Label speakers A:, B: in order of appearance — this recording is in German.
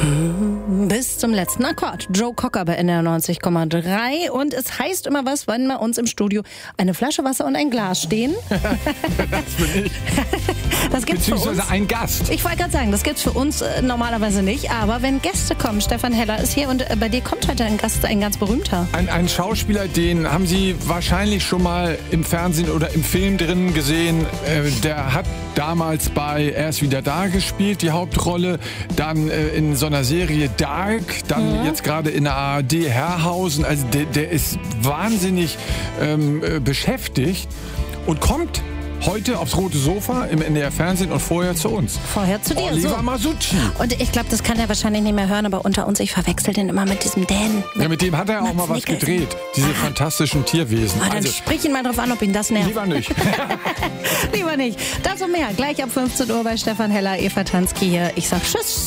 A: Bis zum letzten Akkord. Joe Cocker bei NDR 90,3. Und es heißt immer was, wenn bei uns im Studio eine Flasche Wasser und ein Glas stehen.
B: Das bin ich.
A: Das gibt's für uns.
B: Beziehungsweise ein Gast.
A: Ich wollte gerade sagen, das gibt's für uns normalerweise nicht. Aber wenn Gäste kommen, Stefan Heller ist hier und bei dir kommt heute ein Gast, ein ganz berühmter.
B: Ein Schauspieler, den haben Sie wahrscheinlich schon mal im Fernsehen oder im Film drin gesehen. Der hat damals bei Er ist wieder da gespielt, die Hauptrolle. Dann in so einer Serie Dark, dann jetzt gerade in der ARD Herrhausen. Also der ist wahnsinnig beschäftigt und kommt heute aufs rote Sofa im NDR Fernsehen und vorher zu uns.
A: Vorher zu dir.
B: Oliver
A: So.
B: Masucci.
A: Und ich glaube, das kann er wahrscheinlich nicht mehr hören, aber unter uns, ich verwechsel den immer mit diesem Dan.
B: Ja, mit dem hat er auch mal was gedreht. Diese fantastischen Tierwesen.
A: Dann sprich ihn mal drauf an, ob ihn das nervt.
B: Lieber nicht.
A: Lieber nicht. Das und mehr. Gleich ab 15 Uhr bei Stefan Heller, Eva Tansky hier. Ich sag Tschüss.